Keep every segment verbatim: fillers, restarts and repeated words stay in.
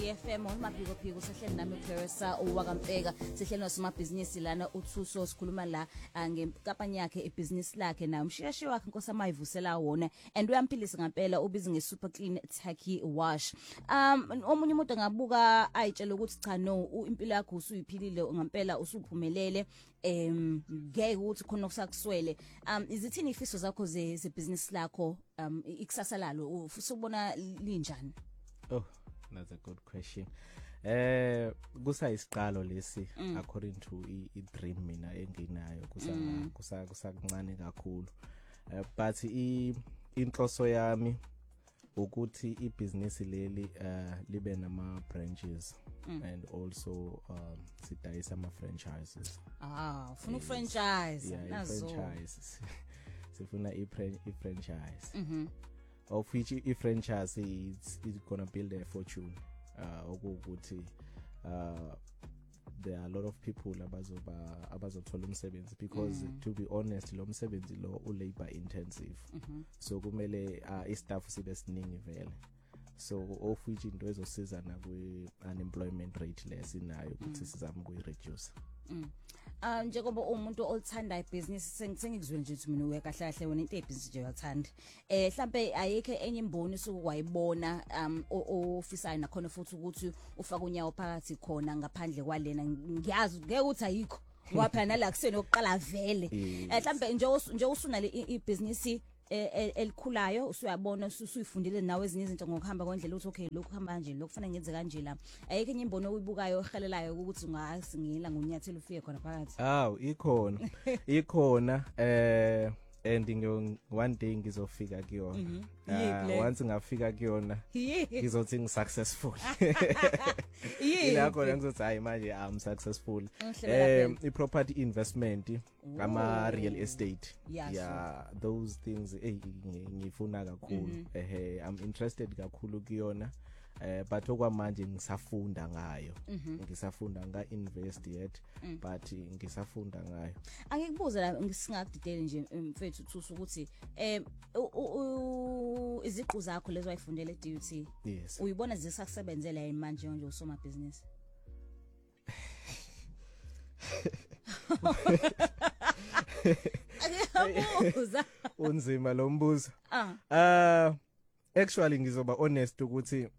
F M uMaphiko phiko sehleli nami Clarissa uwakampeka sehleli nosomabhizinisi lana uThuso sikhuluma la ngekampani yakhe ibusiness lakhe na umshiyashi wakhe Nkosi amayivusela wona and uyamphilisa ngempela ubizi ngeSuper Clean Tacky Wash. Um omunye umuntu ngabuka ayitshela ukuthi cha no impilo yakho usuyiphilile ngempela usuphumelele em ngeke ukuthi khona okusakuswele. Um izithini ifiso zakho ze ze business lakho um ikusasa lalo ufisa ukubona linjani? Oh, that's a good question. Eh kusayisiqalo lesi mm. according to i, i dream mina enginayo kusa mm. kusa kusakuncane kakhulu. Uh, but i inhloso yami ukuthi ibusiness leli uh, libe nama branches mm. and also um sidayisa ama franchises. Ah, ufuna franchise nazo. Franchises. Sifuna i franchise. Mhm. Of which i franchise is is going to build a fortune. Uh ukuthi uh there are a lot of people abazoba abazothola umsebenzi because mm. to be honest lo msebenzi lo u labor intensive. Mhm. So kumele uh, istaff sibe siningi vele. So of which into ezosiza na kwi unemployment rate lesinayo ukuthi sizame kuyi reduce. Mm. Ah njengoba umuntu olithanda ibusiness sengikuzwe nje ukuthi mina uyakahle kahle wena into ebusiness nje uyathanda. Eh mhlambe ayikho enye imbono sokuwayibona um ofisayo nakhona futhi ukuthi ufaka unyawo phakathi khona ngaphandle kwalena ngiyazi ngeke uthi ayikho ngapha nala kuseni oqala vele. Eh mhlambe nje nje usuna le ibusiness elikhulayo usuyabona usuyifundile nawe ezinye izinto ngokuhamba kwendlela uthi okay lokhu hamba kanje lokhu kufanele ngenze kanje la ayikho enye imbono uyibukayo ohelelayo ukuthi ungasingila ngonyathelo ufike khona phakathi. Hawu ikhona ikhona eh and one day ngizofika kuyona. mm -hmm. uh, once ngafika kuyona ngizothi ngisuccessful. Yeah. Ilakho ngizothi hayi manje I'm successful. Eh i property investment ama real estate. Yeah, yeah sure. Those things eh ngifuna kakhulu. Eh I'm interested kakhulu kuyona. Eh but okwamanje ngisafunda ngayo. Ngisafunda nga invest yet mm. but ngisafunda ngayo. Angikubuza la ngisingakudidele nje mfethu Thuso ukuthi eh iziqu zakho lezo ayifundele D U T. Yes. Uyibona zisakusebenzela yini manje nje usoma business? Akubuza. Unzima lo mbuzo. Ah. Uh actually ngizoba honest ukuthi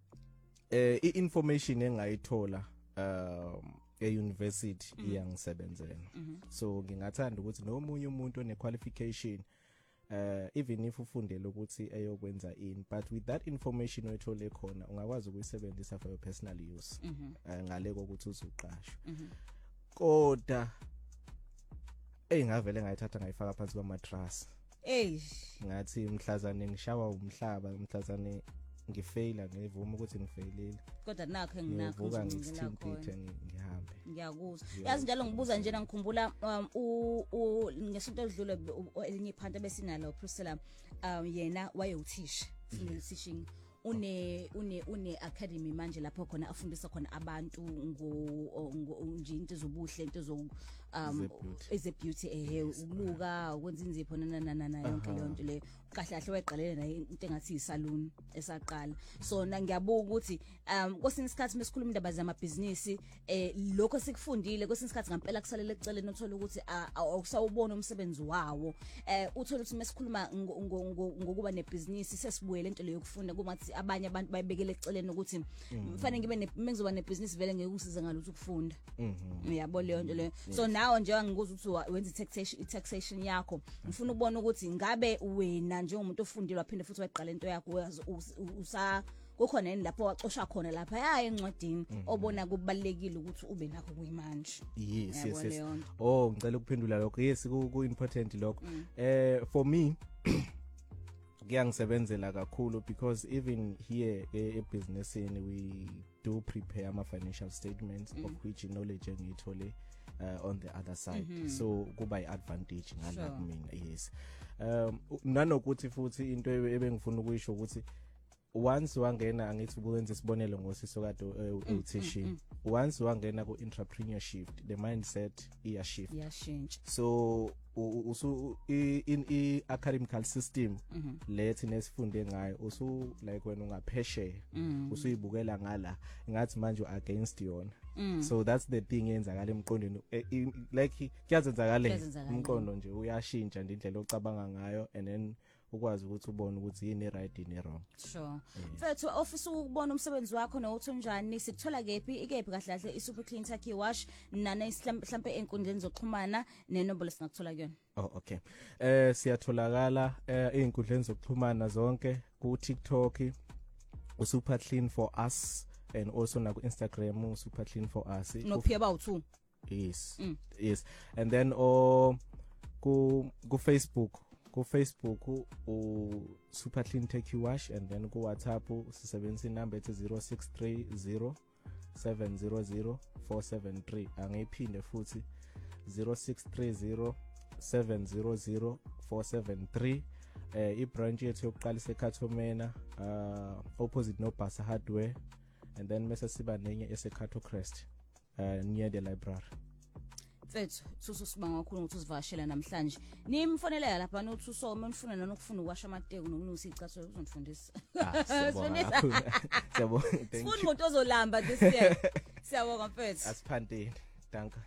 eh i-information engayithola um e-university mm. iyangisebenzela. mm -hmm. So ngingathanda ukuthi nomunye umuntu one qualification uh even if ufundele ukuthi eyokwenza in but with that information oyithole khona ungakwazi ukuyisebenzisa for your personal use. mm -hmm. uh, ngale kokuthi uzuqashwe. mm -hmm. Kodwa engavele ngayithatha ngayifaka phansi kwa mattress. Eh ngathi mhlazane ngishawa umhlaba mhlazane ngifaila ngivuma ukuthi ngifailile kodwa nakho nginakho ngihambe ngiyakuzwa yazi njalo ngibuza nje ngikhumbula u ngesonto edlule elinye iphanta besinalo Priscilla um yena wayewuthisha teaching une une une academy manje lapho khona afundisa khona abantu ngo nje into zobuhle into zo um eze beauty ehe ukuluka ukwenza inzipho nanana yonke leyo nto leyo kahle kahle wayiqalela naye into engathi isalon esaqala so na ngiyabuka ukuthi um kwesinye isikhathi mesikhuluma indaba zamabhizinisi eh lokho sikufundile kwesinye isikhathi ngempela kusalele eceleni uthola ukuthi awusawubona umsebenzi wawo eh uthola ukuthi mesikhuluma ngokuba nebhizinisi sesibuyele into leyo yokufunda kumathi abanye abantu bayibekele eceleni ukuthi kufanele ngibe mengizoba nebhizinisi vele ngeke usize ngalutho ukufunda. Mhm. Yabo leyo nto leyo. So nawo nje angikuza ukuthi wenza taxation taxation yakho ngifuna ukubona ukuthi ngabe wena njengomuntu ofundile waphinde futhi wayiqala into yakho usa kukhona yini lapho wacosha khona lapha hayi encwadini obona kubalekile ukuthi ube nakho kuyimanje. Yes yes yes. Oh ngicela ukuphendula lokho. Yes ku important lokho. Eh for me ngiyangisebenzela kakhulu because even here e businessini we do prepare ama financial statements mm. of which knowledge engiyithole uh, on the other side. Mm -hmm. So kuba iadvantage ngala mina. Yes. Um nanokuthi futhi into ebengifuna ukuyisho ukuthi once wangena angithi ukwenza isibonelo ngosiso kade uthishini once wangena ku entrepreneurship the mindset iya shift iyashintsha so usu in i academical system lethi nesifunde ngayo usu like wena ungapheshe usuyibukela ngala ngathi manje against yona so that's the thing yenzakala emqondweni like kuyazenzakala umqondo nje uyashintsha indlela ocabanga ngayo and then ukwazi ukuthi ubone ukuthi yini right yini wrong sure mfethu office ukubona umsebenzi wakho nokuthi unjani sikuthola kephi ikephi kahle kahle i Super Clean Turkey Wash nana mhlambe enkundleni zokuxhumana nenombolo singakuthola kuyona oh okay eh siyatholakala einkundleni zokuxhumana zonke ku TikTok u Super Clean for Us and also na ku Instagram u Super Clean for Us no phi about two yes mm. yes and then oh ku ku Facebook ku Facebook u Super Clean Turkey Wash and then ku WhatsApp sisebenzisa number ethi zero six three zero seven zero zero four seven three angiphinde futhi zero six three zero seven zero zero four seven three eh i branch yethu yokuqalisa eKhathomena uh opposite no Basa Hardware and then mase siba nenye eseKhatho Crest uh near the library mfethu susu sibanga kakhulu ukuthi usivashela namhlanje nimfonela lapha nothi usome unifuna nokufuna ukwasha amateko nokunusa icathulo uzondifundisa siyabonga siyabonga sifuna umuntu ozolamba this year siyabonga mfethu asiphandeni danka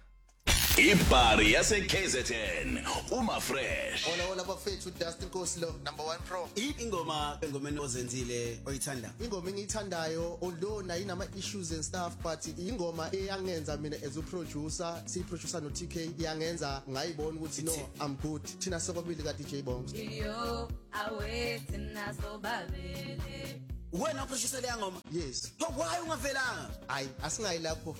Ibari yase K Z N uma fresh Ola ola bafethu Dustin Kosilo number one pro ingoma engomeni ozenzile oyithanda ingoma engiyithandayo although na inama issues and stuff but ingoma eyangenza mina as a producer si producer no T K yangenza ngayibona ukuthi no I'm good thina sokobili ka D J Bongs yo awethu nasobabele wena producer le ngoma yes why ungavelanga ay asingayilapho